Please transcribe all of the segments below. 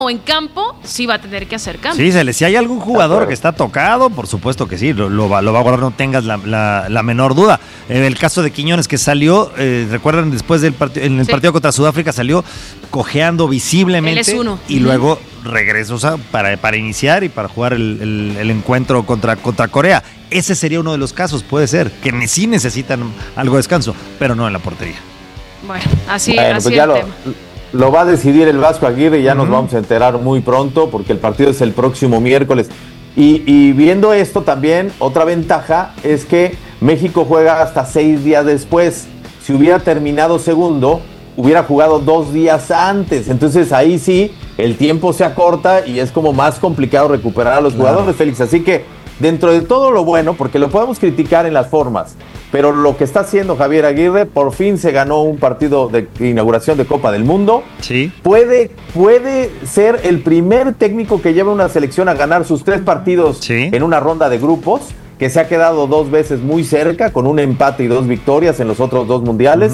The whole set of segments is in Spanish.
o en campo, sí va a tener que hacer cambios. Sí, si hay algún jugador que está tocado, por supuesto que sí, lo va a guardar, no tengas la menor duda. En el caso de Quiñones, que salió, recuerdan, después del partido contra Sudáfrica, salió cojeando visiblemente. Él es uno. Y luego regresó, o sea, para iniciar y para jugar el encuentro contra Corea. Ese sería uno de los casos, puede ser, que sí necesitan algo de descanso, pero no en la portería. Bueno, así pues ya el tema. Lo va a decidir el Vasco Aguirre y ya nos vamos a enterar muy pronto porque el partido es el próximo miércoles. Y viendo esto también, otra ventaja es que México juega hasta 6 días después. Si hubiera terminado segundo, hubiera jugado 2 días antes. Entonces ahí sí, el tiempo se acorta y es como más complicado recuperar a los jugadores, Félix. Así que dentro de todo lo bueno, porque lo podemos criticar en las formas, pero lo que está haciendo Javier Aguirre, por fin se ganó un partido de inauguración de Copa del Mundo. Sí. Puede ser el primer técnico que lleva una selección a ganar sus 3 partidos en una ronda de grupos, que se ha quedado 2 veces muy cerca, con un empate y 2 victorias en los otros 2 mundiales.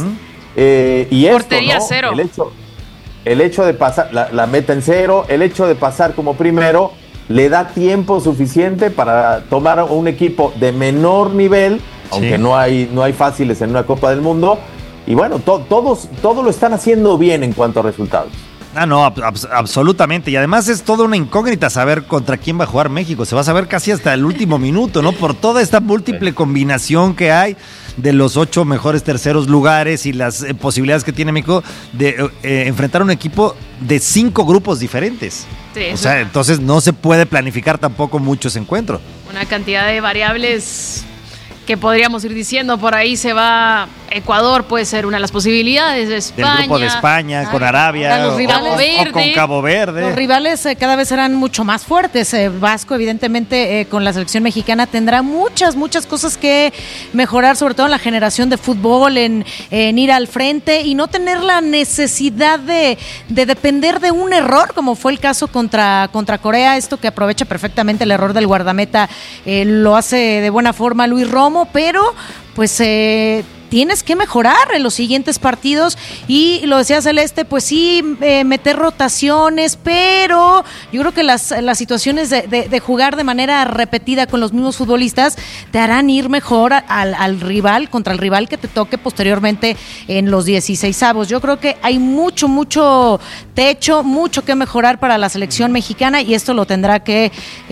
Y portería esto, ¿no? 0. El hecho de pasar, la meta en 0, el hecho de pasar como primero, le da tiempo suficiente para tomar un equipo de menor nivel, aunque no hay fáciles en una Copa del Mundo, y bueno, todos lo están haciendo bien en cuanto a resultados. No, absolutamente, y además es toda una incógnita saber contra quién va a jugar México, se va a saber casi hasta el último minuto, ¿no? Por toda esta múltiple combinación que hay de los 8 mejores terceros lugares y las posibilidades que tiene México de enfrentar un equipo de 5 grupos diferentes. Sí, o sea, entonces no se puede planificar tampoco mucho ese encuentro. Una cantidad de variables que podríamos ir diciendo, por ahí se va Ecuador, puede ser una de las posibilidades, de España. Del grupo de España, con Arabia, los rivales, o con Cabo Verde. Los rivales cada vez serán mucho más fuertes. Vasco, evidentemente, con la selección mexicana tendrá muchas cosas que mejorar, sobre todo en la generación de fútbol, en ir al frente y no tener la necesidad de depender de un error, como fue el caso contra Corea, esto que aprovecha perfectamente el error del guardameta, lo hace de buena forma Luis Romo, pero pues tienes que mejorar en los siguientes partidos y lo decía Celeste, pues sí, meter rotaciones, pero yo creo que las situaciones de jugar de manera repetida con los mismos futbolistas te harán ir mejor al rival, contra el rival que te toque posteriormente en los 16avos. Yo creo que hay mucho techo, mucho que mejorar para la selección mexicana y esto lo tendrá que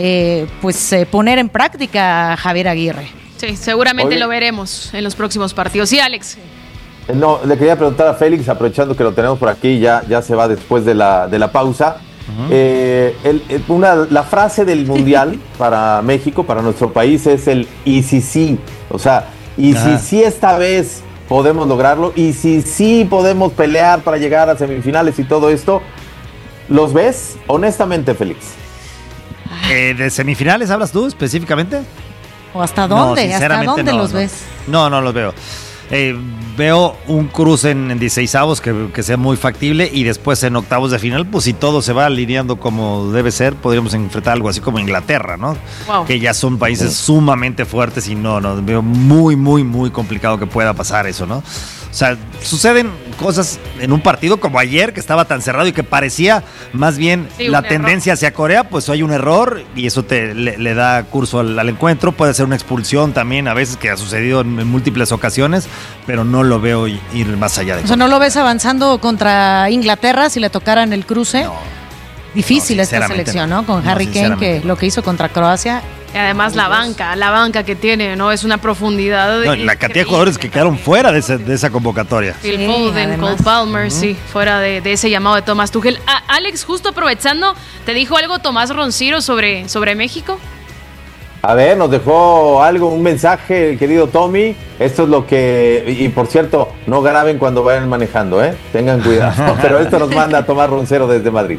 poner en práctica Javier Aguirre. Sí, seguramente lo veremos en los próximos partidos. Sí, Alex. No, le quería preguntar a Félix, aprovechando que lo tenemos por aquí, ya se va después de la pausa. La frase del Mundial para México, para nuestro país, es el y si sí. O sea, y si sí esta vez podemos lograrlo, y si sí podemos pelear para llegar a semifinales y todo esto. ¿Los ves? Honestamente, Félix. ¿De semifinales hablas tú específicamente? ¿O hasta dónde? No, ¿Hasta dónde los ves? No los veo. Veo un cruce en 16avos que sea muy factible y después en octavos de final, pues si todo se va alineando como debe ser, podríamos enfrentar algo así como Inglaterra, ¿no? Wow. Que ya son países sumamente fuertes y no, veo muy complicado que pueda pasar eso, ¿no? O sea, suceden cosas en un partido como ayer, que estaba tan cerrado y que parecía más bien la tendencia hacia Corea, pues hay un error y eso le da curso al encuentro. Puede ser una expulsión también, a veces, que ha sucedido en múltiples ocasiones, pero no lo veo ir más allá de eso. O sea, ¿no lo ves avanzando contra Inglaterra si le tocaran el cruce? No. Difícil esta selección, ¿no? Con Harry Kane, que lo que hizo contra Croacia. Y además la banca que tiene, ¿no? Es una profundidad. La cantidad de jugadores que quedaron fuera de esa convocatoria. Phil Foden, Cole Palmer, fuera de ese llamado de Thomas Tuchel. Alex, justo aprovechando, ¿te dijo algo Tomás Ronciro sobre México? A ver, nos dejó un mensaje, el querido Tommy. Esto es lo que... Y por cierto, no graben cuando vayan manejando, ¿eh? Tengan cuidado. Pero esto nos manda Tomás Roncero desde Madrid.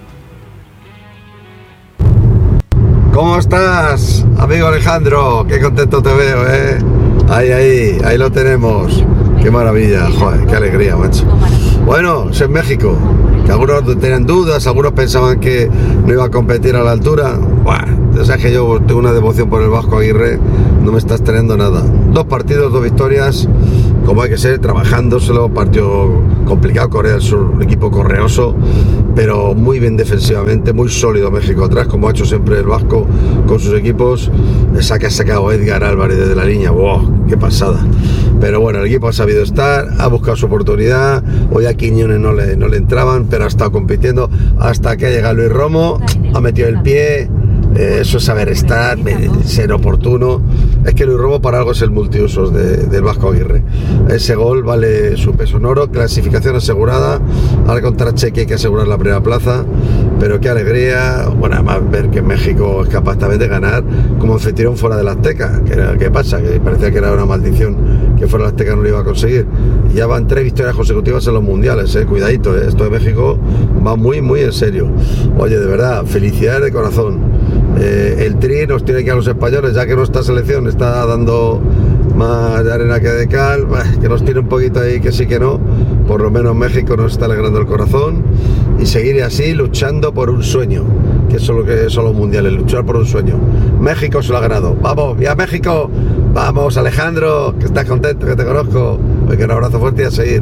¿Cómo estás, amigo Alejandro? Qué contento te veo, ¿eh? Ahí lo tenemos. Qué maravilla, joder, qué alegría, macho. Bueno, es en México, que algunos tenían dudas, algunos pensaban que no iba a competir a la altura. Bueno, sabes que yo tengo una devoción por el Vasco Aguirre, no me estás teniendo nada. 2 partidos, 2 victorias, como hay que ser, trabajándoselo. Partido complicado, Corea del Sur, un equipo correoso, pero muy bien defensivamente, muy sólido México atrás, como ha hecho siempre el Vasco con sus equipos. Esa que ha sacado Edgar Álvarez desde la línea, ¡wow! ¡Qué pasada! Pero bueno, el equipo ha sabido estar, ha buscado su oportunidad. Hoy a Quiñones no le entraban, pero ha estado compitiendo hasta que ha llegado Luis Romo, ha metido el pie. Eso es saber estar, ser oportuno. Es que Luis Romo para algo es el multiusos del Vasco Aguirre. Ese gol vale su peso en oro, clasificación asegurada. Ahora contra Chequia hay que asegurar la primera plaza, pero qué alegría. Bueno, además ver que México es capaz también de ganar como anfitrión fuera del Azteca. ¿Qué pasa? Que parecía que era una maldición que fuera el Azteca no lo iba a conseguir. Y ya van 3 victorias consecutivas en los mundiales, cuidadito, esto de México va muy muy en serio. Oye, de verdad, felicidades de corazón. El Tri nos tiene que a los españoles, ya que nuestra selección está dando más de arena que de cal, que nos tiene un poquito ahí que sí que no. Por lo menos México nos está alegrando el corazón, y seguir así luchando por un sueño, que eso es lo que son los mundiales, luchar por un sueño. México se lo ha ganado. Vamos, ya México, vamos Alejandro, que estás contento, que te conozco. Oye, un abrazo fuerte y a seguir.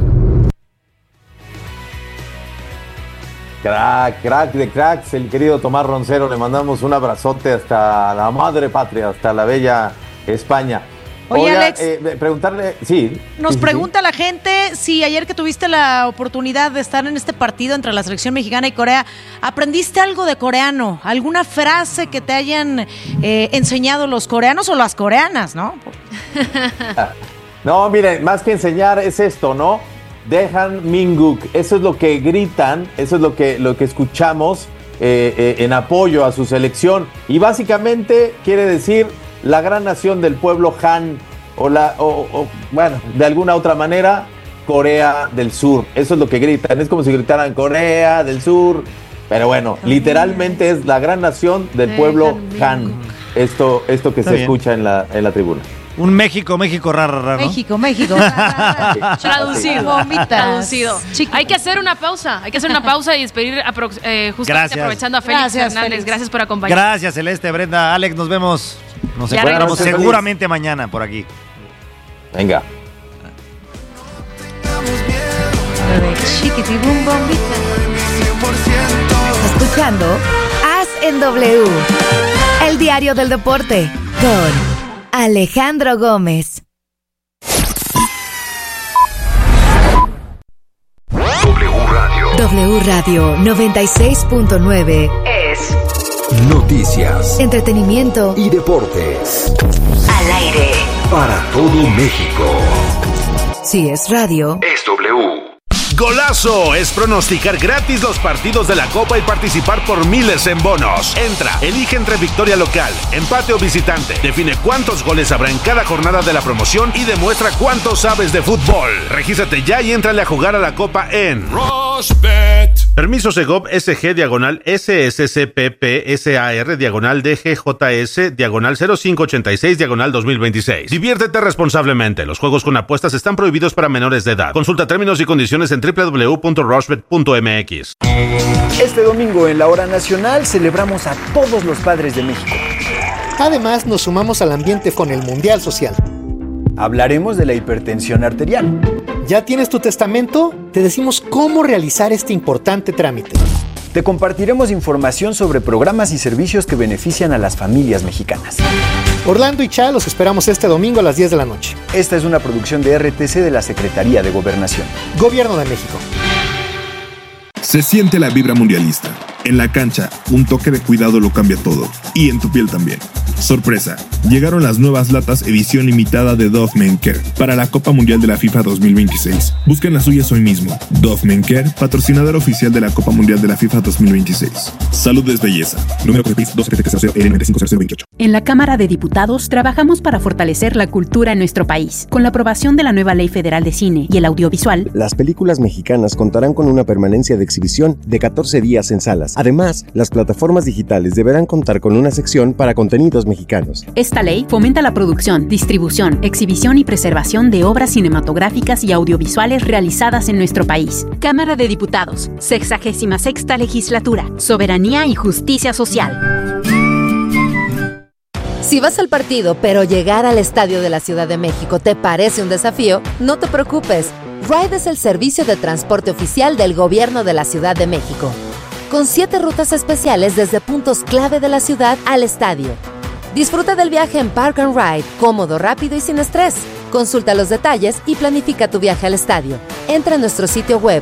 Crack de cracks, el querido Tomás Roncero. Le mandamos un abrazote hasta la madre patria, hasta la bella España. Oye, Alex, preguntarle, sí. Nos pregunta la gente si ayer que tuviste la oportunidad de estar en este partido entre la selección mexicana y Corea, ¿aprendiste algo de coreano? ¿Alguna frase que te hayan enseñado los coreanos o las coreanas, no? No, miren, más que enseñar es esto, ¿no? Dejan Minguk, eso es lo que gritan, eso es lo que escuchamos en apoyo a su selección, y básicamente quiere decir la gran nación del pueblo Han, o bueno, de alguna otra manera, Corea del Sur. Eso es lo que gritan, es como si gritaran Corea del Sur, pero bueno, literalmente es la gran nación del pueblo Han. Esto que está se bien. Escucha en la tribuna. Un México raro, ¿no? México. Traducido. Hay que hacer una pausa y despedir justamente aprovechando a Félix Hernández. Gracias por acompañarnos. Gracias, Celeste, Brenda, Alex, nos vemos. Nos encontramos seguramente mañana por aquí. Venga. Estás escuchando As en W, el diario del deporte, con Alejandro Gómez. W Radio 96.9 es noticias, entretenimiento y deportes. Al aire para todo México. Si es radio, es W. Golazo es pronosticar gratis los partidos de la Copa y participar por miles en bonos. Entra, elige entre victoria local, empate o visitante. Define cuántos goles habrá en cada jornada de la promoción y demuestra cuánto sabes de fútbol. Regístrate ya y éntrale a jugar a la Copa en Rushbet. Permiso Segov SG /SSCPP/SAR /DGJS /0586 /2026. Diviértete responsablemente. Los juegos con apuestas están prohibidos para menores de edad. Consulta términos y condiciones en www.rushbet.mx. Este domingo en la Hora Nacional celebramos a todos los padres de México. Además, nos sumamos al ambiente con el Mundial Social. Hablaremos de la hipertensión arterial. ¿Ya tienes tu testamento? Te decimos cómo realizar este importante trámite. Te compartiremos información sobre programas y servicios que benefician a las familias mexicanas. Orlando y Cha los esperamos este domingo a las 10 de la noche. Esta es una producción de RTC de la Secretaría de Gobernación. Gobierno de México. Se siente la vibra mundialista. En la cancha, un toque de cuidado lo cambia todo. Y en tu piel también. Sorpresa, llegaron las nuevas latas edición limitada de Dove Men Care para la Copa Mundial de la FIFA 2026. Busquen las suyas hoy mismo. Dove Men Care, patrocinador oficial de la Copa Mundial de la FIFA 2026. Salud es belleza. Número COFEPRIS 27300L950028. En la Cámara de Diputados trabajamos para fortalecer la cultura en nuestro país. Con la aprobación de la nueva Ley Federal de Cine y el Audiovisual, las películas mexicanas contarán con una permanencia de exhibición de 14 días en salas. Además, las plataformas digitales deberán contar con una sección para contenidos mexicanos. Esta ley fomenta la producción, distribución, exhibición y preservación de obras cinematográficas y audiovisuales realizadas en nuestro país. Cámara de Diputados, 66ª Legislatura, Soberanía y Justicia Social. Si vas al partido, pero llegar al estadio de la Ciudad de México te parece un desafío, no te preocupes. Ride es el servicio de transporte oficial del Gobierno de la Ciudad de México, con 7 rutas especiales desde puntos clave de la ciudad al estadio. Disfruta del viaje en Park and Ride, cómodo, rápido y sin estrés. Consulta los detalles y planifica tu viaje al estadio. Entra a nuestro sitio web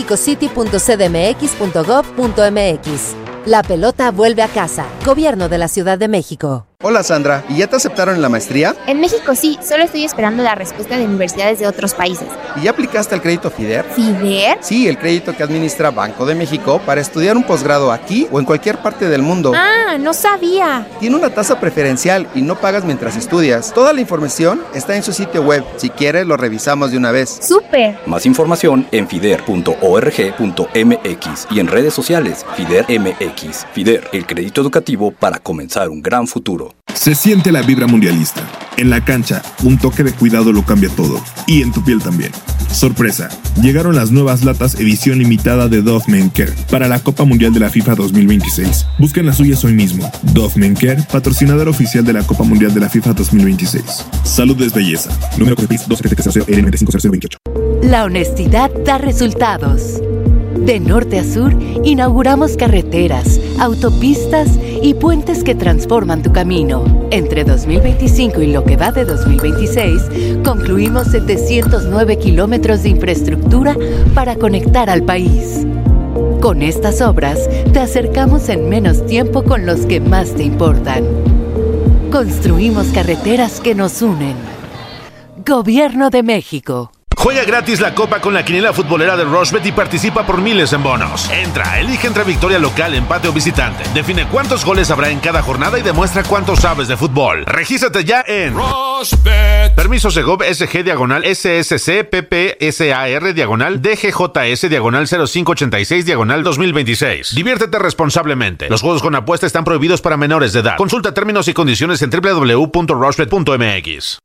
mexicocity.cdmx.gov.mx. La pelota vuelve a casa. Gobierno de la Ciudad de México. Hola Sandra, ¿y ya te aceptaron en la maestría? En México sí, solo estoy esperando la respuesta de universidades de otros países. ¿Y ya aplicaste al crédito FIDER? ¿FIDER? Sí, el crédito que administra Banco de México para estudiar un posgrado aquí o en cualquier parte del mundo. Ah, no sabía. Tiene una tasa preferencial y no pagas mientras estudias. Toda la información está en su sitio web. Si quieres, lo revisamos de una vez. ¡Súper! Más información en fider.org.mx y en redes sociales FIDER MX. FIDER, el crédito educativo para comenzar un gran futuro. Se siente la vibra mundialista. En la cancha, un toque de cuidado lo cambia todo. Y en tu piel también. Sorpresa, llegaron las nuevas latas edición limitada de Dove Men Care para la Copa Mundial de la FIFA 2026. Busquen las suyas hoy mismo. Dove Men Care, patrocinador oficial de la Copa Mundial de la FIFA 2026. Salud es belleza. Número COFEPRIS 27700L950028. La honestidad da resultados. De norte a sur, inauguramos carreteras, autopistas y puentes que transforman tu camino. Entre 2025 y lo que va de 2026, concluimos 709 kilómetros de infraestructura para conectar al país. Con estas obras, te acercamos en menos tiempo con los que más te importan. Construimos carreteras que nos unen. Gobierno de México. Juega gratis la Copa con la quiniela futbolera de Rushbet y participa por miles en bonos. Entra, elige entre victoria local, empate o visitante. Define cuántos goles habrá en cada jornada y demuestra cuánto sabes de fútbol. Regístrate ya en Rushbet. Permiso Segov SG diagonal SSC PPSAR diagonal DGJS diagonal 0586 diagonal 2026. Diviértete responsablemente. Los juegos con apuesta están prohibidos para menores de edad. Consulta términos y condiciones en www.rushbet.mx.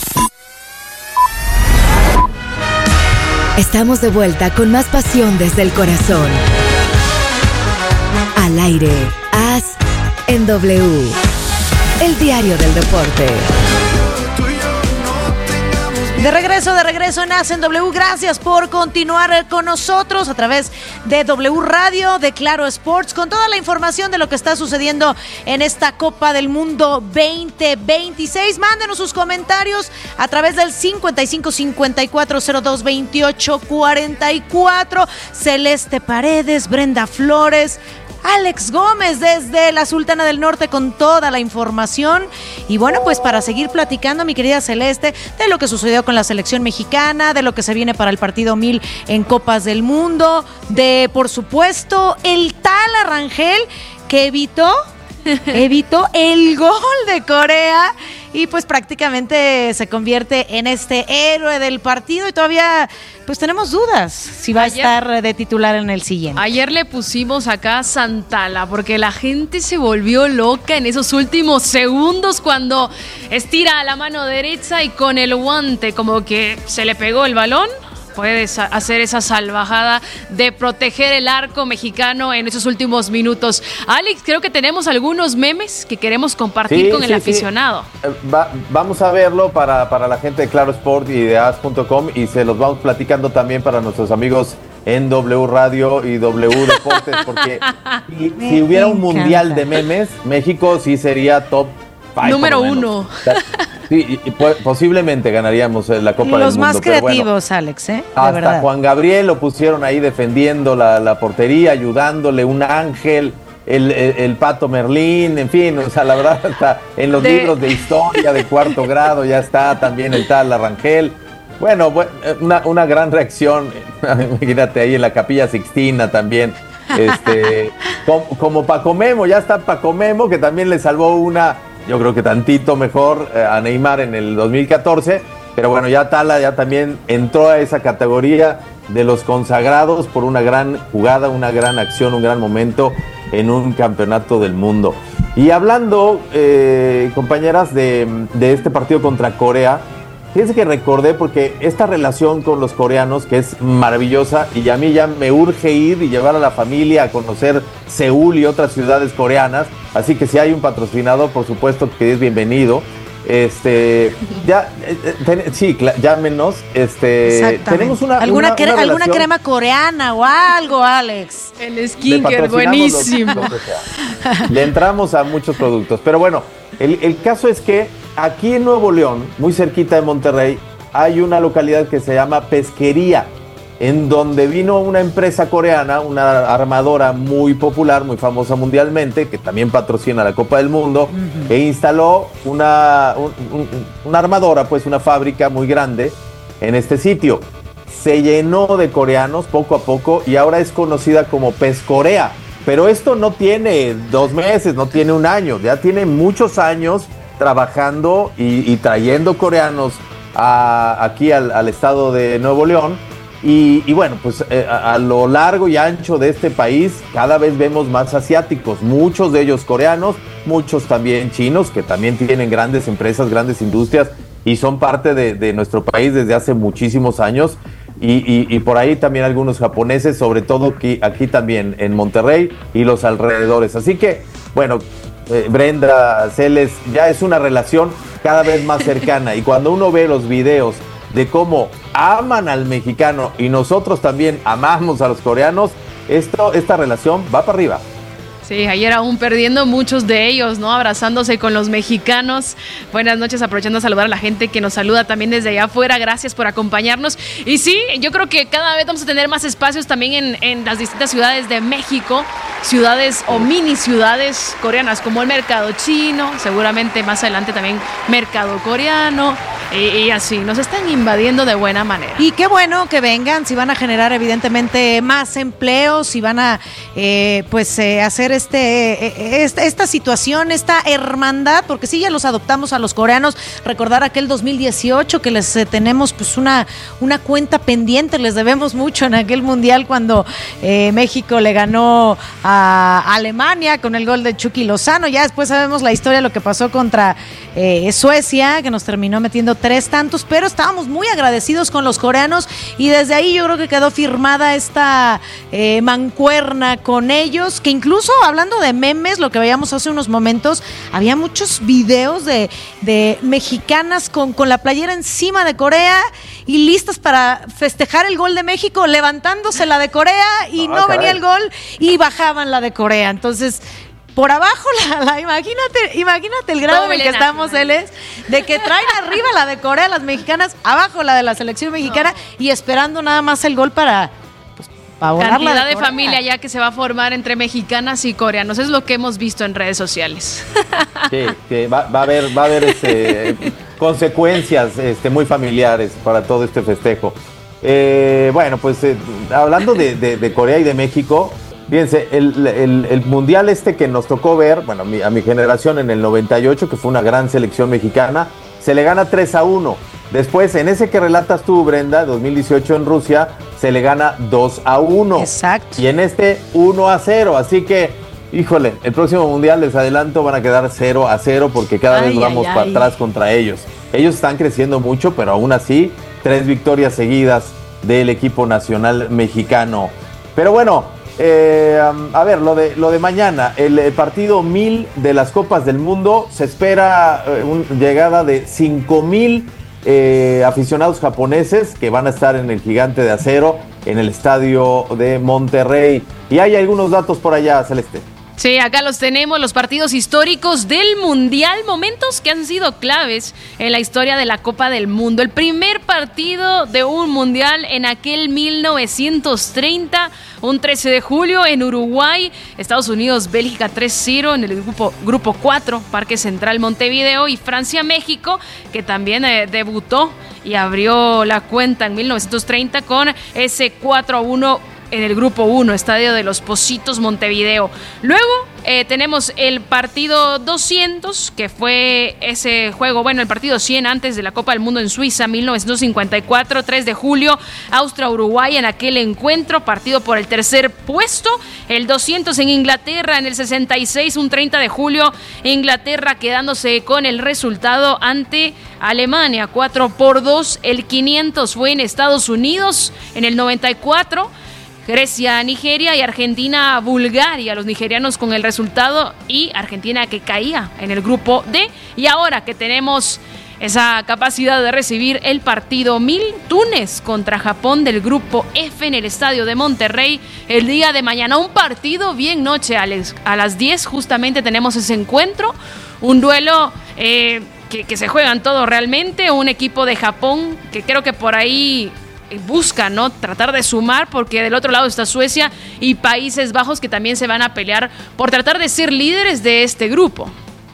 Estamos de vuelta con más pasión desde el corazón. Al aire, As en W. El diario del deporte. De regreso en As en W. Gracias por continuar con nosotros a través de W Radio, de Claro Sports, con toda la información de lo que está sucediendo en esta Copa del Mundo 2026. Mándenos sus comentarios a través del 55-5402-2844. Celeste Paredes, Brenda Flores, Alex Gómez desde la Sultana del Norte con toda la información. Y bueno, pues para seguir platicando, mi querida Celeste, de lo que sucedió con la selección mexicana, de lo que se viene para el partido 1000 en Copas del Mundo, de, por supuesto, el Tala Rangel que evitó el gol de Corea y pues prácticamente se convierte en este héroe del partido y todavía pues tenemos dudas si va a estar de titular en el siguiente. Ayer le pusimos acá Santala porque la gente se volvió loca en esos últimos segundos cuando estira la mano derecha y con el guante como que se le pegó el balón. Puedes hacer esa salvajada de proteger el arco mexicano en esos últimos minutos. Alex, creo que tenemos algunos memes que queremos compartir con el aficionado. Vamos a verlo para la gente de Claro Sport y de as.com y se los vamos platicando también para nuestros amigos en W Radio y W Deportes, porque si hubiera un mundial de memes, México sí sería top 5. Número 1. Sí, y posiblemente ganaríamos la Copa del Mundo. Los más creativos, bueno, Alex, hasta verdad. Juan Gabriel lo pusieron ahí defendiendo la portería, ayudándole, un ángel, el Pato Merlín, en fin, o sea, la verdad, hasta en los libros de historia de cuarto grado ya está también el tal Rangel. Bueno, una gran reacción, imagínate ahí en la Capilla Sixtina también, como Paco Memo, ya está Paco Memo, que también le salvó una... Yo creo que tantito mejor a Neymar en el 2014, pero bueno, ya Tala ya también entró a esa categoría de los consagrados por una gran jugada, una gran acción, un gran momento en un campeonato del mundo. Y hablando, compañeras, de este partido contra Corea, fíjense que recordé porque esta relación con los coreanos, que es maravillosa, y a mí ya me urge ir y llevar a la familia a conocer Seúl y otras ciudades coreanas. Así que si hay un patrocinador, por supuesto que es bienvenido. Llámenos. Tenemos alguna crema coreana o algo, Alex. El skincare, buenísimo. Le entramos a muchos productos. Pero bueno, el caso es que aquí en Nuevo León, muy cerquita de Monterrey, hay una localidad que se llama Pesquería, en donde vino una empresa coreana, una armadora muy popular, muy famosa mundialmente, que también patrocina la Copa del Mundo, e instaló una armadora, pues una fábrica muy grande en este sitio. Se llenó de coreanos poco a poco y ahora es conocida como Pescorea. Pero esto no tiene 2 meses, no tiene 1 año, ya tiene muchos años trabajando y trayendo coreanos aquí al estado de Nuevo León. Y bueno, pues a lo largo y ancho de este país cada vez vemos más asiáticos, muchos de ellos coreanos, muchos también chinos, que también tienen grandes empresas, grandes industrias y son parte de nuestro país desde hace muchísimos años. Y por ahí también algunos japoneses, sobre todo aquí también en Monterrey y los alrededores. Así que, bueno, Brenda, Celes, ya es una relación cada vez más cercana. Y cuando uno ve los videos de cómo aman al mexicano y nosotros también amamos a los coreanos, esta relación va para arriba. Sí, ayer aún perdiendo muchos de ellos, ¿no? Abrazándose con los mexicanos. Buenas noches, aprovechando a saludar a la gente que nos saluda también desde allá afuera. Gracias por acompañarnos. Y sí, yo creo que cada vez vamos a tener más espacios también en las distintas ciudades de México, ciudades o mini ciudades coreanas, como el mercado chino, seguramente más adelante también mercado coreano. Y así, nos están invadiendo de buena manera. Y qué bueno que vengan, si van a generar evidentemente más empleos, si van a hacer esta situación, esta hermandad, porque sí, ya los adoptamos a los coreanos. Recordar aquel 2018 que les tenemos pues una cuenta pendiente, les debemos mucho en aquel mundial cuando México le ganó a Alemania con el gol de Chucky Lozano. Ya después sabemos la historia, lo que pasó contra Suecia, que nos terminó metiendo 3 tantos, pero estábamos muy agradecidos con los coreanos y desde ahí yo creo que quedó firmada esta mancuerna con ellos, que incluso hablando de memes, lo que veíamos hace unos momentos, había muchos videos de mexicanas con la playera encima de Corea y listas para festejar el gol de México, levantándose la de Corea y no venía el gol y bajaban la de Corea. Entonces, por abajo, imagínate el grado en el que estamos, Celes, de que traen arriba la de Corea, las mexicanas, abajo la de la selección mexicana y esperando nada más el gol para volar. Cantidad de familia ya que se va a formar entre mexicanas y coreanos, es lo que hemos visto en redes sociales. Sí, va a haber consecuencias muy familiares para todo este festejo. Bueno, pues hablando de Corea y de México, fíjense, el mundial que nos tocó ver, bueno, a mi generación en el 98, que fue una gran selección mexicana, se le gana 3-1. Después, en ese que relatas tú, Brenda, 2018 en Rusia, se le gana 2-1. Exacto. Y en 1-0. Así que, híjole, el próximo mundial, les adelanto, van a quedar 0-0 porque cada vez vamos para atrás contra ellos. Ellos están creciendo mucho, pero aún así, 3 victorias seguidas del equipo nacional mexicano. Pero bueno, a ver, lo de mañana, el partido 1000 de las Copas del Mundo, se espera una llegada de 5,000 aficionados japoneses que van a estar en el Gigante de Acero, en el estadio de Monterrey. Y hay algunos datos por allá, Celeste. Sí, acá los tenemos, los partidos históricos del Mundial, momentos que han sido claves en la historia de la Copa del Mundo. El primer partido de un Mundial en aquel 1930, un 13 de julio en Uruguay, Estados Unidos, Bélgica 3-0 en el grupo 4, Parque Central Montevideo, y Francia-México, que también debutó y abrió la cuenta en 1930 con ese 4-1 en el grupo 1, Estadio de los Pocitos, Montevideo. Luego tenemos el partido 200, que fue ese juego, bueno, el partido 100 antes de la Copa del Mundo en Suiza, 1954, 3 de julio, Austria-Uruguay en aquel encuentro, partido por el tercer puesto. El 200 en Inglaterra en el 66, un 30 de julio, Inglaterra quedándose con el resultado ante Alemania, 4-2. El 500 fue en Estados Unidos en el 94, Grecia, Nigeria y Argentina, Bulgaria. Los nigerianos con el resultado y Argentina que caía en el grupo D. Y ahora que tenemos esa capacidad de recibir el partido 1000, Túnez contra Japón del grupo F en el estadio de Monterrey el día de mañana. Un partido bien noche, Alex. A las 10 justamente tenemos ese encuentro. Un duelo que se juegan todo realmente. Un equipo de Japón que creo que por ahí busca, ¿no?, tratar de sumar, porque del otro lado está Suecia y Países Bajos, que también se van a pelear por tratar de ser líderes de este grupo.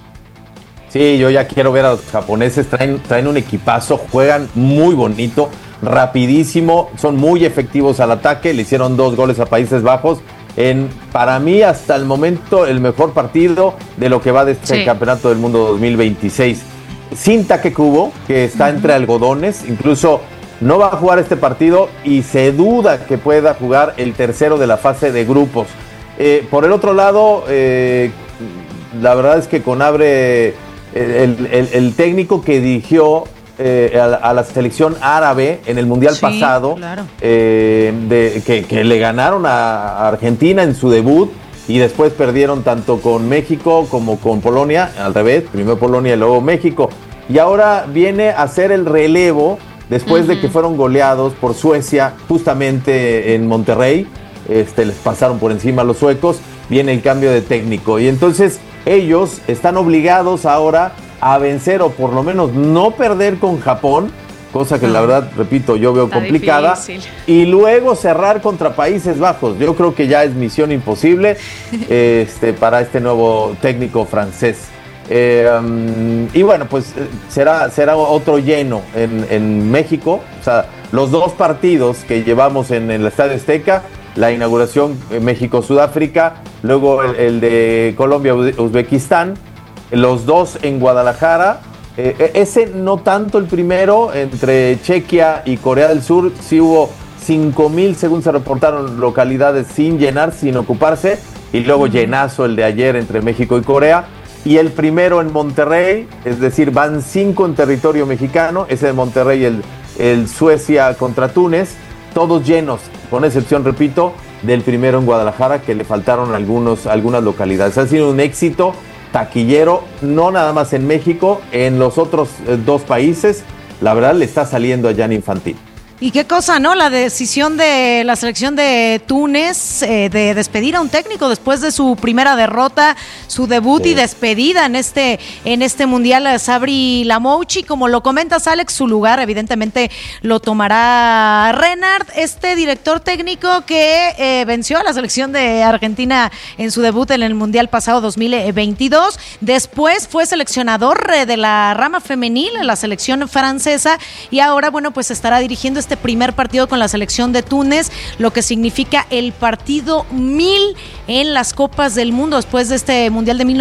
Sí, yo ya quiero ver a los japoneses, traen un equipazo, juegan muy bonito, rapidísimo, son muy efectivos al ataque, le hicieron 2 goles a Países Bajos, para mí hasta el momento el mejor partido de lo que va de este Campeonato del Mundo 2026. Sin Take Kubo, que está entre algodones, incluso no va a jugar este partido y se duda que pueda jugar el tercero de la fase de grupos. Por el otro lado, la verdad es que Conabre, el técnico que dirigió a la selección árabe en el Mundial pasado, claro, que le ganaron a Argentina en su debut y después perdieron tanto con México como con Polonia, al revés, primero Polonia y luego México. Y ahora viene a hacer el relevo después de que fueron goleados por Suecia justamente en Monterrey. Les pasaron por encima a los suecos, viene el cambio de técnico y entonces ellos están obligados ahora a vencer o por lo menos no perder con Japón, cosa que la verdad, repito, yo veo complicada, y luego cerrar contra Países Bajos. Yo creo que ya es misión imposible para este nuevo técnico francés. Y bueno, pues será otro lleno en México. O sea, los 2 partidos que llevamos en el Estadio Azteca, la inauguración México-Sudáfrica, luego el de Colombia-Uzbekistán, los 2 en Guadalajara. Ese no tanto el primero, entre Chequia y Corea del Sur, sí hubo 5,000, según se reportaron, localidades sin llenar, sin ocuparse, y luego llenazo el de ayer entre México y Corea. Y el primero en Monterrey, es decir, van 5 en territorio mexicano, ese de Monterrey, el Suecia contra Túnez, todos llenos, con excepción, repito, del primero en Guadalajara, que le faltaron algunas localidades. Ha sido un éxito taquillero, no nada más en México, en los otros 2 países, la verdad le está saliendo a Gianni Infantino. Y qué cosa, ¿no? La decisión de la selección de Túnez de despedir a un técnico después de su primera derrota, su debut y despedida en este mundial, Sabri Lamouchi. Como lo comentas, Alex, su lugar evidentemente lo tomará Renard, este director técnico que venció a la selección de Argentina en su debut en el mundial pasado 2022. Después fue seleccionador de la rama femenil en la selección francesa y ahora, bueno, pues estará dirigiendo este primer partido con la selección de Túnez, lo que significa el partido 1000 en las Copas del Mundo después de este Mundial de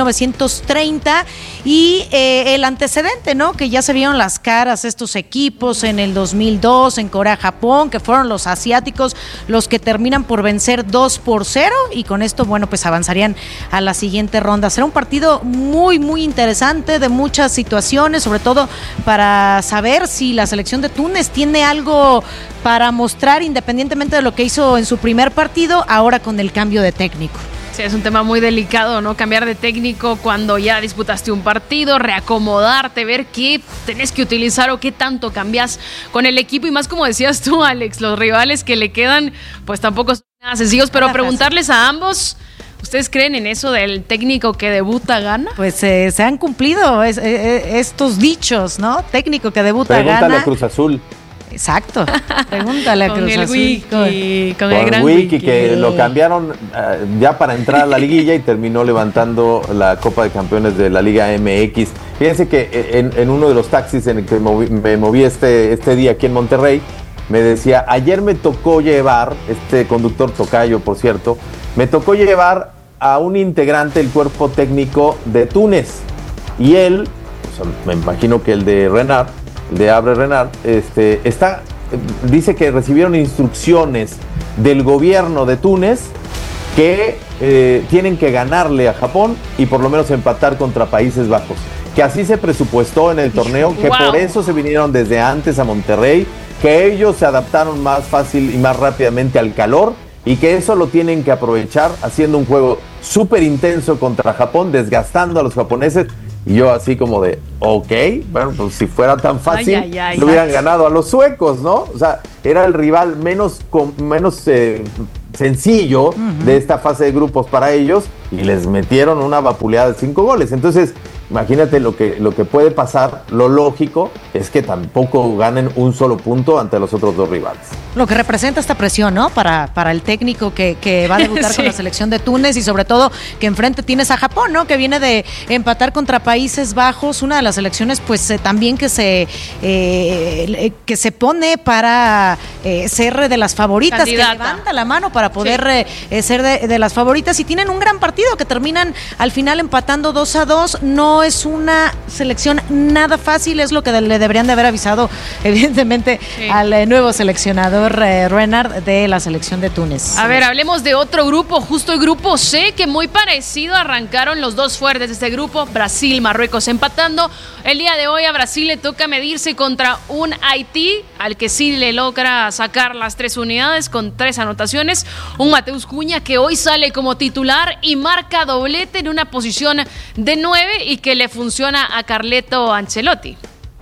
1930 y el antecedente, ¿no? Que ya se vieron las caras estos equipos en el 2002 en Corea-Japón, que fueron los asiáticos los que terminan por vencer 2-0 y con esto, bueno, pues avanzarían a la siguiente ronda. Será un partido muy, muy interesante, de muchas situaciones, sobre todo para saber si la selección de Túnez tiene algo para mostrar, independientemente de lo que hizo en su primer partido, ahora con el cambio de técnico. Sí, es un tema muy delicado, ¿no? Cambiar de técnico cuando ya disputaste un partido, reacomodarte, ver qué tenés que utilizar o qué tanto cambias con el equipo y más, como decías tú, Alex, los rivales que le quedan, pues tampoco son nada sencillos, pero preguntarles a ambos, ¿ustedes creen en eso del técnico que debuta gana? Pues se han cumplido estos dichos, ¿no? Técnico que debuta gana. Pregúntale a Cruz Azul. Exacto, pregúntale a Cruz Azul. Con el gran Wiki, que lo cambiaron ya para entrar a la liguilla y terminó levantando la Copa de Campeones de la Liga MX. Fíjense que en uno de los taxis en el que me moví este día aquí en Monterrey, me decía, ayer me tocó llevar, este conductor tocayo, por cierto, me tocó llevar a un integrante del cuerpo técnico de Túnez. Y él, o sea, me imagino que el de Renard, de Abre Renard, dice que recibieron instrucciones del gobierno de Túnez que tienen que ganarle a Japón y por lo menos empatar contra Países Bajos, que así se presupuestó en el torneo, que por eso se vinieron desde antes a Monterrey, que ellos se adaptaron más fácil y más rápidamente al calor y que eso lo tienen que aprovechar haciendo un juego súper intenso contra Japón, desgastando a los japoneses. Y yo así como de, ok, bueno, pues si fuera tan fácil, no hubieran ganado a los suecos, ¿no? O sea, era el rival menos sencillo de esta fase de grupos para ellos y les metieron una vapuleada de 5 goles. Entonces, imagínate lo que puede pasar. Lo lógico es que tampoco ganen un solo punto ante los otros dos rivales. Lo que representa esta presión, ¿no? Para el técnico que va a debutar con la selección de Túnez, y sobre todo que enfrente tienes a Japón, ¿no? Que viene de empatar contra Países Bajos, una de las selecciones pues también que se pone para ser de las favoritas, candidata, que levanta la mano para poder ser de las favoritas, y tienen un gran partido que terminan al final empatando 2-2. No es una selección nada fácil, es lo que le deberían de haber avisado evidentemente al nuevo seleccionador Renard de la selección de Túnez. A ver, hablemos de otro grupo, justo el grupo C, que muy parecido arrancaron los dos fuertes de este grupo, Brasil, Marruecos empatando. El día de hoy a Brasil le toca medirse contra un Haití, al que sí le logra sacar las 3 unidades con 3 anotaciones. Un Mateus Cunha que hoy sale como titular y marca doblete en una posición de 9 y que le funciona a Carleto Ancelotti.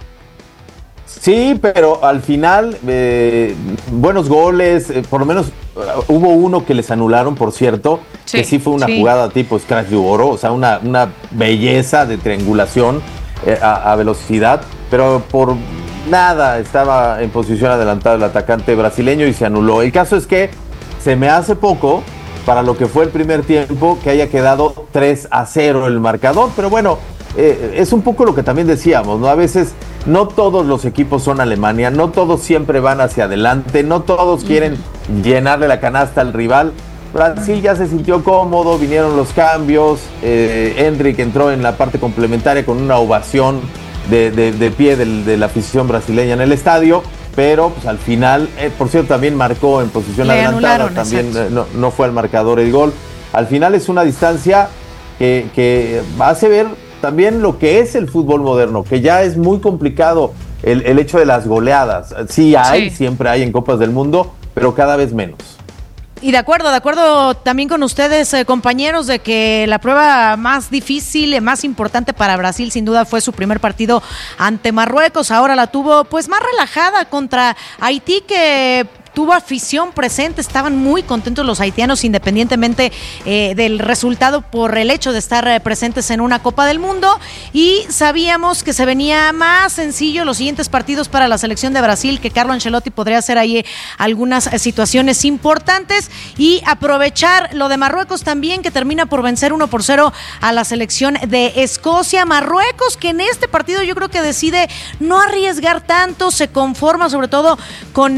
Sí, pero al final, buenos goles, por lo menos hubo uno que les anularon, por cierto, que sí fue una jugada tipo Scratch de Oro, o sea, una belleza de triangulación a velocidad, pero por nada estaba en posición adelantada el atacante brasileño y se anuló. El caso es que se me hace poco para lo que fue el primer tiempo que haya quedado 3-0 el marcador, pero bueno, es un poco lo que también decíamos, ¿no? A veces no todos los equipos son Alemania, no todos siempre van hacia adelante, no todos quieren llenarle la canasta al rival. Brasil ya se sintió cómodo, vinieron los cambios, Endrick entró en la parte complementaria con una ovación de pie de la afición brasileña en el estadio, pero pues al final, por cierto, también marcó en posición adelantada, también no fue al marcador el gol. Al final es una distancia que hace ver también lo que es el fútbol moderno, que ya es muy complicado el hecho de las goleadas. Sí hay, siempre hay en Copas del Mundo, pero cada vez menos. Y de acuerdo también con ustedes, compañeros, de que la prueba más difícil, más importante para Brasil, sin duda, fue su primer partido ante Marruecos. Ahora la tuvo pues más relajada contra Haití, que tuvo afición presente, estaban muy contentos los haitianos independientemente del resultado, por el hecho de estar presentes en una Copa del Mundo, y sabíamos que se venía más sencillo los siguientes partidos para la selección de Brasil, que Carlo Ancelotti podría hacer ahí algunas situaciones importantes y aprovechar lo de Marruecos también, que termina por vencer 1-0 a la selección de Escocia. Marruecos, que en este partido yo creo que decide no arriesgar tanto, se conforma sobre todo con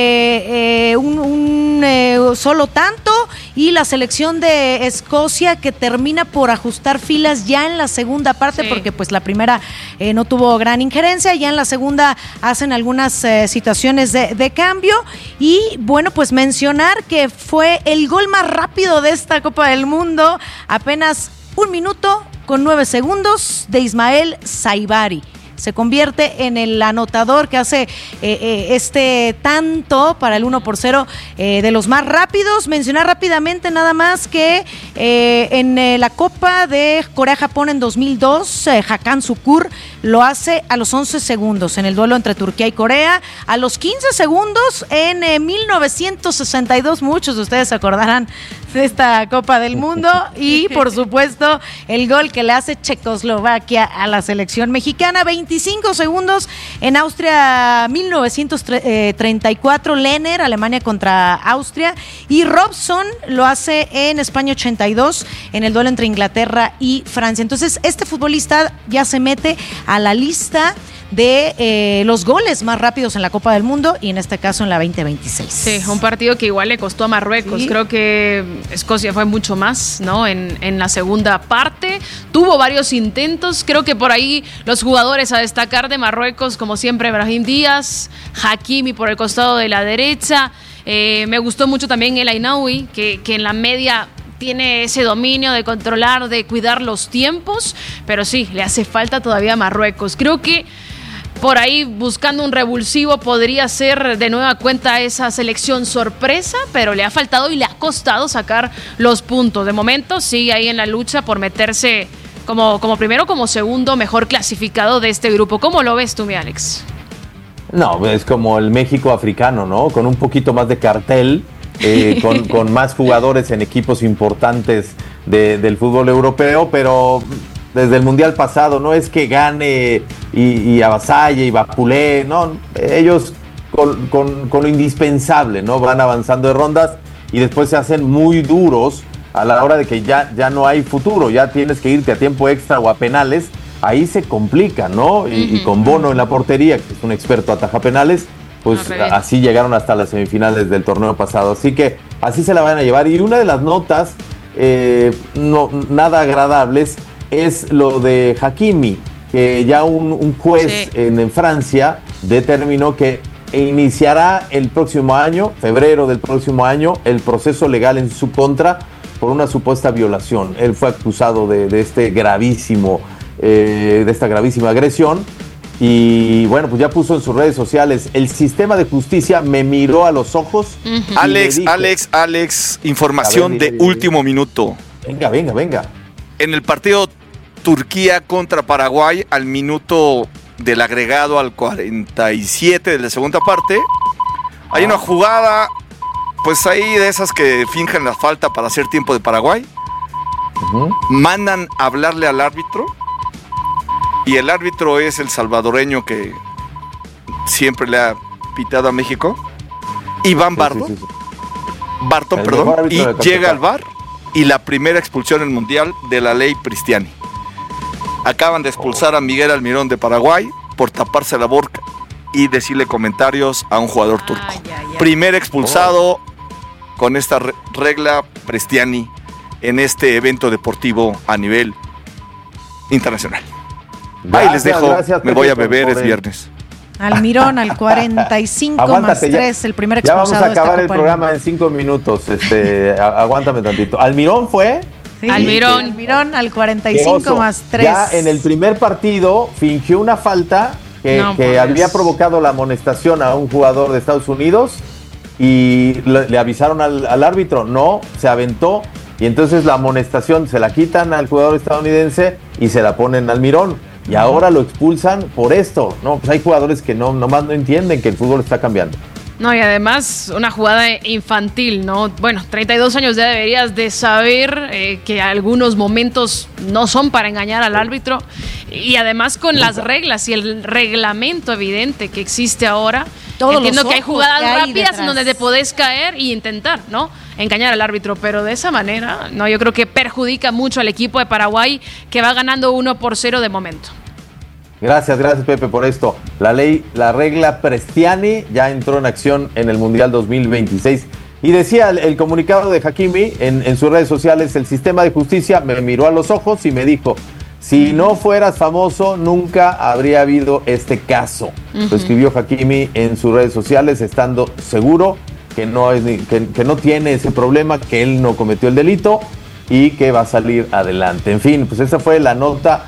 solo tanto, y la selección de Escocia que termina por ajustar filas ya en la segunda parte, porque pues la primera no tuvo gran injerencia, ya en la segunda hacen algunas situaciones de cambio. Y bueno, pues mencionar que fue el gol más rápido de esta Copa del Mundo, apenas 1 minuto con 9 segundos, de Ismael Saibari. Se convierte en el anotador que hace este tanto para el 1-0 de los más rápidos. Mencionar rápidamente nada más que en la Copa de Corea-Japón en 2002, Hakan Sukur lo hace a los 11 segundos en el duelo entre Turquía y Corea, a los 15 segundos en 1962, muchos de ustedes se acordarán de esta Copa del Mundo, y por supuesto el gol que le hace Checoslovaquia a la selección mexicana, 25 segundos en Austria 1934, Lehner, Alemania contra Austria, y Robson lo hace en España 82 en el duelo entre Inglaterra y Francia. Entonces este futbolista ya se mete a la lista de los goles más rápidos en la Copa del Mundo, y en este caso en la 2026. Sí, un partido que igual le costó a Marruecos. Sí. Creo que Escocia fue mucho más, ¿no? En la segunda parte tuvo varios intentos. Creo que por ahí los jugadores a destacar de Marruecos, como siempre, Brahim Díaz, Hakimi por el costado de la derecha. Me gustó mucho también El Ainaoui, que en la media tiene ese dominio de controlar, de cuidar los tiempos, pero sí, le hace falta todavía a Marruecos. Creo que por ahí buscando un revulsivo podría ser de nueva cuenta esa selección sorpresa, pero le ha faltado y le ha costado sacar los puntos. De momento sigue ahí en la lucha por meterse como primero, como segundo mejor clasificado de este grupo. ¿Cómo lo ves tú, mi Alex? No, es como el México africano, ¿no? Con un poquito más de cartel, con más jugadores en equipos importantes del fútbol europeo, pero desde el Mundial pasado no es que gane y avasalle y vapulee, no, ellos con lo indispensable, ¿no? Van avanzando de rondas y después se hacen muy duros a la hora de que ya no hay futuro, ya tienes que irte a tiempo extra o a penales. Ahí se complica, ¿no? Y con Bono en la portería, que es un experto ataja penales, pues así llegaron hasta las semifinales del torneo pasado. Así que así se la van a llevar. Y una de las notas no nada agradables es lo de Hakimi, que ya un juez en Francia determinó que iniciará el próximo año, febrero del próximo año, el proceso legal en su contra por una supuesta violación. Él fue acusado de esta gravísima agresión y bueno, pues ya puso en sus redes sociales: el sistema de justicia me miró a los ojos. Alex, información de último minuto. Venga. En el partido Turquía contra Paraguay, al minuto del agregado, al 47 de la segunda parte, hay una jugada, pues ahí de esas que fingen la falta para hacer tiempo de Paraguay. Mandan a hablarle al árbitro, y el árbitro es el salvadoreño que siempre le ha pitado a México, Iván Barton, y llega al VAR, y la primera expulsión en el Mundial de la ley Pristiani. Acaban de expulsar a Miguel Almirón de Paraguay por taparse la boca y decirle comentarios a un jugador turco. Primer expulsado con esta regla Pristiani en este evento deportivo a nivel internacional. Ahí les dejo, me voy a beber, es viernes. Almirón al 45 más 3, el primer expulsado. Ya vamos a acabar el programa en 5 minutos. Aguántame tantito. ¿Almirón fue? Sí, Almirón al 45 más 3. Ya en el primer partido fingió una falta que había provocado la amonestación a un jugador de Estados Unidos y le avisaron al árbitro. No, se aventó y entonces la amonestación se la quitan al jugador estadounidense y se la ponen a Almirón. Y ahora lo expulsan por esto. No, pues hay jugadores que nomás no entienden que el fútbol está cambiando. No, y además una jugada infantil, ¿no? Bueno, 32 años ya deberías de saber que algunos momentos no son para engañar al árbitro. Y además con las reglas y el reglamento evidente que existe ahora, entiendo que hay jugadas rápidas en donde te podés caer e intentar, ¿no? Engañar al árbitro, pero de esa manera, no, yo creo que perjudica mucho al equipo de Paraguay, que va ganando 1-0 de momento. Gracias Pepe por esto. La regla Pristiani ya entró en acción en el Mundial 2026. Y decía el comunicado de Hakimi en sus redes sociales: el sistema de justicia me miró a los ojos y me dijo, si no fueras famoso, nunca habría habido este caso. Lo escribió Hakimi en sus redes sociales, estando seguro que no tiene ese problema, que él no cometió el delito y que va a salir adelante. En fin, pues esa fue la nota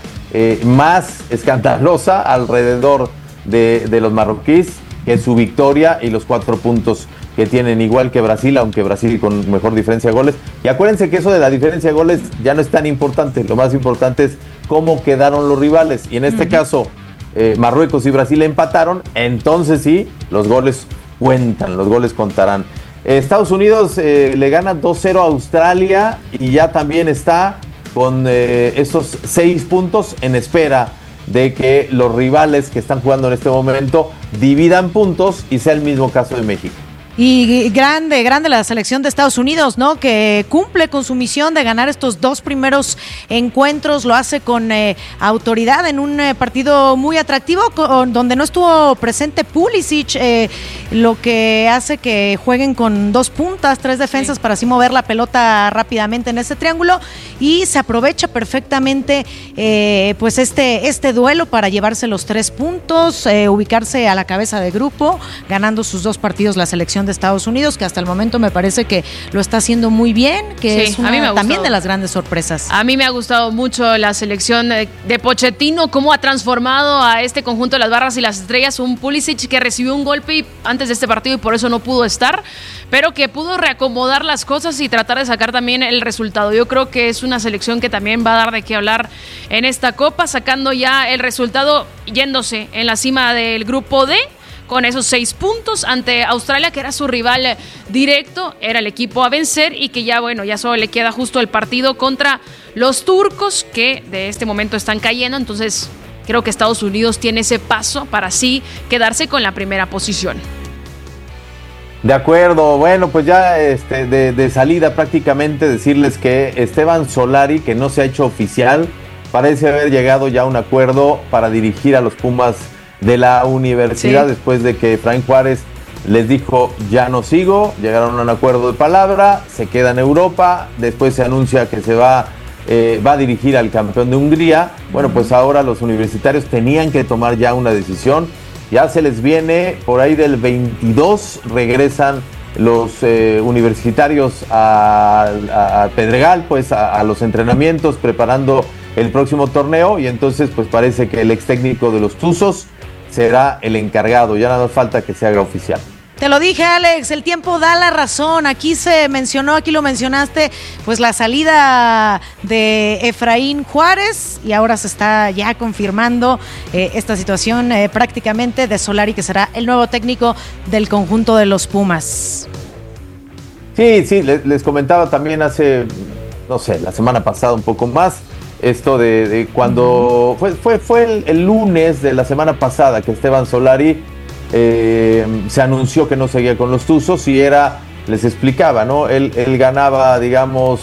más escandalosa alrededor de los marroquíes, que es su victoria y los 4 puntos que tienen, igual que Brasil, aunque Brasil con mejor diferencia de goles. Y acuérdense que eso de la diferencia de goles ya no es tan importante, lo más importante es cómo quedaron los rivales, y en este caso Marruecos y Brasil empataron, entonces sí, los goles cuentan, los goles contarán. Estados Unidos le gana 2-0 a Australia y ya también está con esos 6 puntos en espera de que los rivales que están jugando en este momento dividan puntos y sea el mismo caso de México. Y grande la selección de Estados Unidos, ¿no? Que cumple con su misión de ganar estos 2 primeros encuentros, lo hace con autoridad en un partido muy atractivo, donde no estuvo presente Pulisic, lo que hace que jueguen con 2 puntas, 3 defensas, para así mover la pelota rápidamente en ese triángulo, y se aprovecha perfectamente pues este duelo para llevarse los 3 puntos, ubicarse a la cabeza de grupo, ganando sus 2 partidos la selección de Estados Unidos, que hasta el momento me parece que lo está haciendo muy bien, que es una también de las grandes sorpresas. A mí me ha gustado mucho la selección de Pochettino, cómo ha transformado a este conjunto de las barras y las estrellas, un Pulisic que recibió un golpe antes de este partido y por eso no pudo estar, pero que pudo reacomodar las cosas y tratar de sacar también el resultado. Yo creo que es una selección que también va a dar de qué hablar en esta Copa, sacando ya el resultado, yéndose en la cima del grupo D, con esos 6 puntos ante Australia, que era su rival directo, era el equipo a vencer y que ya, bueno, ya solo le queda justo el partido contra los turcos, que de este momento están cayendo, entonces creo que Estados Unidos tiene ese paso para así quedarse con la primera posición. De acuerdo, bueno, pues ya de salida prácticamente decirles que Esteban Solari, que no se ha hecho oficial, parece haber llegado ya a un acuerdo para dirigir a los Pumas de la universidad, después de que Efraín Juárez les dijo ya no sigo, llegaron a un acuerdo de palabra, se queda en Europa, después se anuncia que se va a dirigir al campeón de Hungría. Bueno, pues ahora los universitarios tenían que tomar ya una decisión. Ya se les viene, por ahí del 22 regresan los universitarios a Pedregal, pues a los entrenamientos, preparando el próximo torneo, y entonces pues parece que el ex técnico de los Tuzos será el encargado, ya nada falta que se haga oficial. Te lo dije, Alex, el tiempo da la razón. Aquí se mencionó, aquí lo mencionaste, pues la salida de Efraín Juárez, y ahora se está ya confirmando esta situación prácticamente de Solari, que será el nuevo técnico del conjunto de los Pumas. Sí, les comentaba también hace, no sé, la semana pasada un poco más, esto de cuando fue el lunes de la semana pasada que Esteban Solari se anunció que no seguía con los Tuzos, y les explicaba, ¿no? Él ganaba, digamos,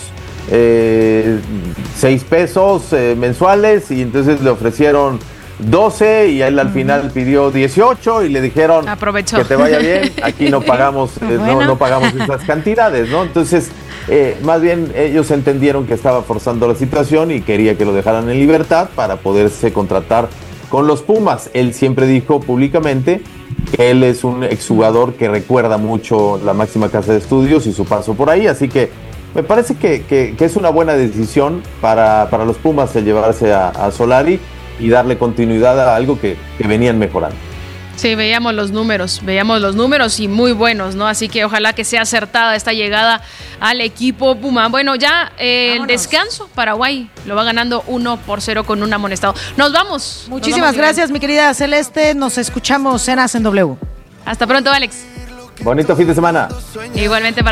6 pesos mensuales, y entonces le ofrecieron 12 y él al final pidió 18 y le dijeron aprovechó. Que te vaya bien, aquí no pagamos no pagamos esas cantidades, ¿no? Entonces más bien ellos entendieron que estaba forzando la situación y quería que lo dejaran en libertad para poderse contratar con los Pumas. Él siempre dijo públicamente que él es un exjugador que recuerda mucho la máxima casa de estudios y su paso por ahí, así que me parece que es una buena decisión para los Pumas el llevarse a Solari y darle continuidad a algo que venían mejorando. Sí, veíamos los números y muy buenos, ¿no? Así que ojalá que sea acertada esta llegada al equipo Puma. Bueno, ya el descanso, Paraguay lo va ganando 1-0 con un amonestado. Nos vamos. Muchísimas gracias, mi querida Celeste. Nos escuchamos en Hacen W. Hasta pronto, Alex. Bonito fin de semana. Igualmente para